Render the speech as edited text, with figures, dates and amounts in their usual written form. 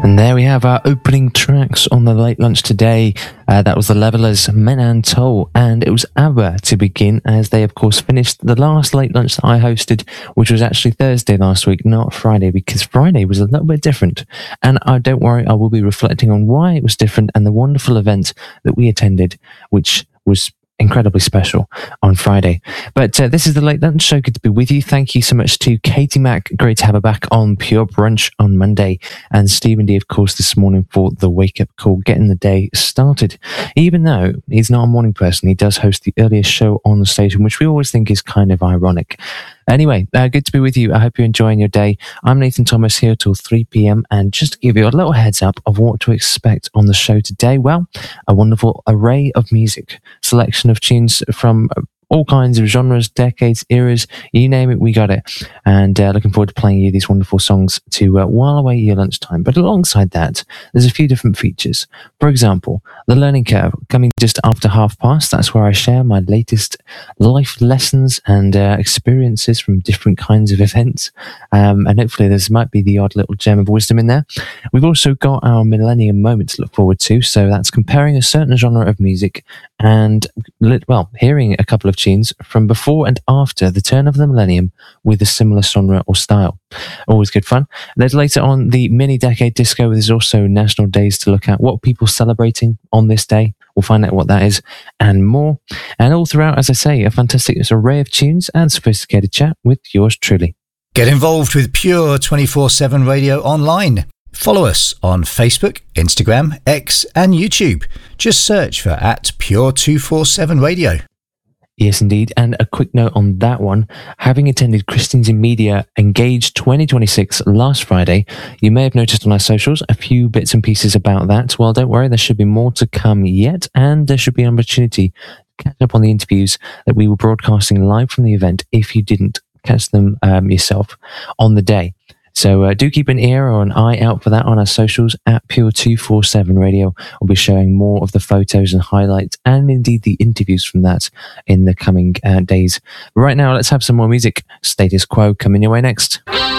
And there we have our opening tracks on the late lunch today. That was the Levellers, Men and Toll, and it was ABBA to begin, as they of course finished the last late lunch that I hosted, which was actually Thursday last week, not Friday, because Friday was a little bit different. And don't worry, I will be reflecting on why it was different and the wonderful event that we attended, which was incredibly special on Friday. But this is the Late Lunch Show. Good to be with you. Thank you so much to Katie Mack. Great to have her back on Pure Brunch on Monday. And Stephen D, of course, this morning for the wake-up call, getting the day started. Even though he's not a morning person, he does host the earliest show on the station, which we always think is kind of ironic. Anyway, good to be with you. I hope you're enjoying your day. I'm Nathan Thomas, here till 3 p.m. And just to give you a little heads up of what to expect on the show today, well, a wonderful array of music, selection of tunes from all kinds of genres, decades, eras, you name it, we got it. And looking forward to playing you these wonderful songs to while away your lunchtime. But alongside that, there's a few different features. For example, the learning curve coming just after past. That's where I share my latest life lessons and experiences from different kinds of events. And hopefully there might be the odd little gem of wisdom in there. We've also got our Millennium Moment to look forward to. So that's comparing a certain genre of music and, well, hearing a couple of tunes from before and after the turn of the millennium with a similar genre or style. Always good fun. There's later on the mini decade disco. There's also national days to look at, what people celebrating on this day. We'll find out what that is and more. And all throughout, as I say, a fantastic array of tunes and sophisticated chat with yours truly. Get involved with Pure 24/7 Radio online. Follow us on Facebook, Instagram, X and YouTube. Just search for @Pure247 Radio. Yes, indeed. And a quick note on that one. Having attended Christians in Media Engage 2026 last Friday, you may have noticed on our socials a few bits and pieces about that. Well, don't worry, there should be more to come yet, and there should be an opportunity to catch up on the interviews that we were broadcasting live from the event if you didn't catch them yourself on the day. So do keep an ear or an eye out for that on our socials @Pure247 Radio. We'll be sharing more of the photos and highlights and indeed the interviews from that in the coming days. But right now, let's have some more music. Status Quo coming your way next.